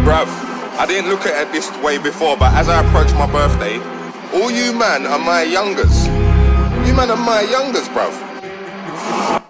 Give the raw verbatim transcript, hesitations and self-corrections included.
Bruv, I didn't look at it this way before, but as I approach my birthday, all you man are my youngers. You man are my youngers, bruv.